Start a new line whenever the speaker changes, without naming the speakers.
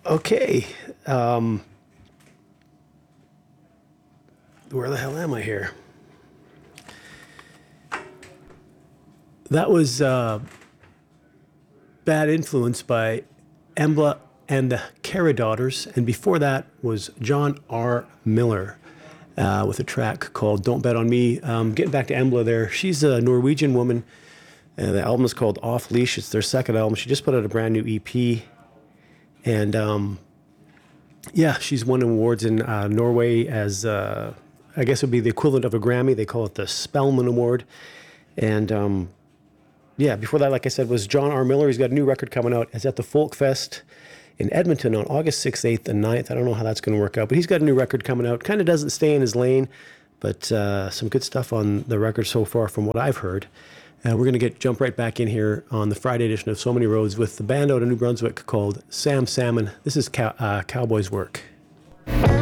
Okay. Um, where the hell am I here? That was Bad Influence by Embla and the Cara Daughters. And before that was John R. Miller with a track called Don't Bet on Me. Getting back to Embla there, she's a Norwegian woman. The album is called Off Leash. It's their second album. She just put out a brand new EP. And yeah, she's won awards in Norway as, I guess it would be the equivalent of a Grammy. They call it the Spelleman Award. And yeah, before that, like I said, was John R. Miller. He's got a new record coming out. It's at the Folk Fest in Edmonton on August 6th, 8th, and 9th. I don't know how that's going to work out, but he's got a new record coming out. Kind of doesn't stay in his lane, but some good stuff on the record so far from what I've heard. We're going to jump right back in here on the Friday edition of So Many Roads with the band out of New Brunswick called Sam Salmon. This is Cowboys Work.